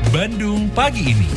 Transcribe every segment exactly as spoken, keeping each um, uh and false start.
Bandung Pagi Ini.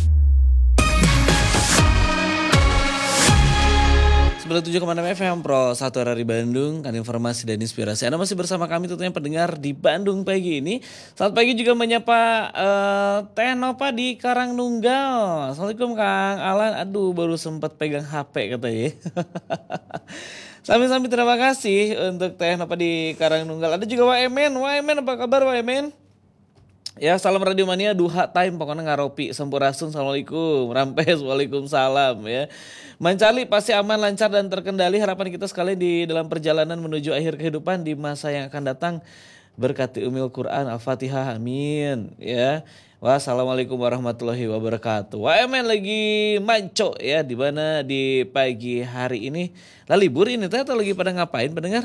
sembilan puluh tujuh koma enam F M Pro satu R R I Bandung, kan informasi dan inspirasi. Anda masih bersama kami tentunya pendengar di Bandung Pagi Ini. Selamat pagi juga menyapa uh, Teh Nova di Karangnunggal. Assalamualaikum Kang Alan. Aduh, baru sempat pegang H P katanya. Sambil-sambil terima kasih untuk Teh Nova di Karangnunggal. Ada juga Wak Emen. Wak Emen, apa kabar Wak Emen? Ya, salam Radio Mania, duha time, pokoknya ngaropi, sampurasun, assalamualaikum, rampes, waalaikumsalam ya. Mancali pasti aman, lancar dan terkendali, harapan kita sekali di dalam perjalanan menuju akhir kehidupan di masa yang akan datang. Berkati umil Quran, Al-Fatihah, amin ya. Wassalamualaikum warahmatullahi wabarakatuh. Wah, emen lagi manco ya, di mana di pagi hari ini. Lah libur ini teh atau lagi pada ngapain pendengar?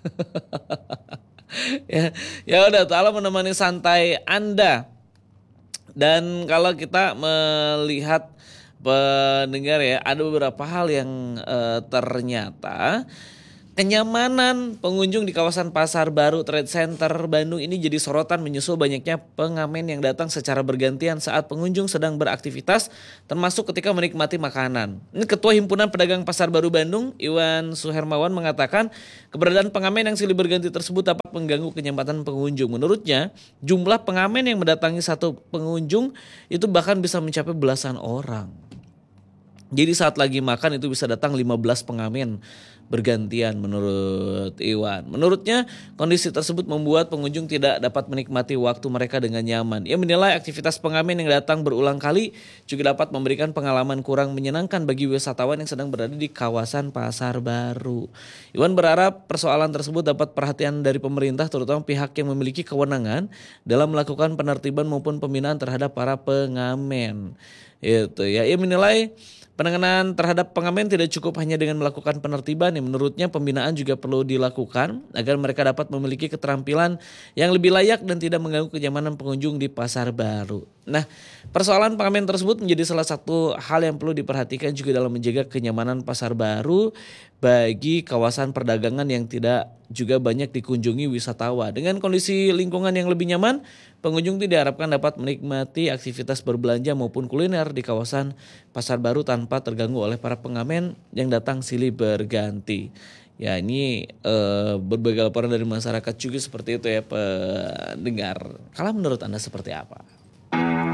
ya, ya udah Allah menemani santai Anda. Dan kalau kita melihat pendengar ya, ada beberapa hal yang uh, ternyata kenyamanan pengunjung di kawasan Pasar Baru Trade Center Bandung ini jadi sorotan menyusul banyaknya pengamen yang datang secara bergantian saat pengunjung sedang beraktivitas, termasuk ketika menikmati makanan. Ini Ketua Himpunan Pedagang Pasar Baru Bandung, Iwan Suhermawan, mengatakan keberadaan pengamen yang silih berganti tersebut dapat mengganggu kenyamanan pengunjung. Menurutnya, jumlah pengamen yang mendatangi satu pengunjung itu bahkan bisa mencapai belasan orang. Jadi saat lagi makan itu bisa datang lima belas pengamen bergantian menurut Iwan. Menurutnya kondisi tersebut membuat pengunjung tidak dapat menikmati waktu mereka dengan nyaman. Ia menilai aktivitas pengamen yang datang berulang kali juga dapat memberikan pengalaman kurang menyenangkan bagi wisatawan yang sedang berada di kawasan Pasar Baru. Iwan berharap persoalan tersebut dapat perhatian dari pemerintah, terutama pihak yang memiliki kewenangan dalam melakukan penertiban maupun pembinaan terhadap para pengamen. Itu ya, ia menilai penanganan terhadap pengamen tidak cukup hanya dengan melakukan penertiban, yang menurutnya pembinaan juga perlu dilakukan agar mereka dapat memiliki keterampilan yang lebih layak dan tidak mengganggu kenyamanan pengunjung di Pasar Baru. Nah, persoalan pengamen tersebut menjadi salah satu hal yang perlu diperhatikan juga dalam menjaga kenyamanan Pasar Baru bagi kawasan perdagangan yang tidak juga banyak dikunjungi wisatawan. Dengan kondisi lingkungan yang lebih nyaman, pengunjung tidak diharapkan dapat menikmati aktivitas berbelanja maupun kuliner di kawasan Pasar Baru tanpa terganggu oleh para pengamen yang datang silih berganti. Ya, ini eh, berbagai laporan dari masyarakat juga seperti itu ya pendengar. Kalau menurut Anda seperti apa?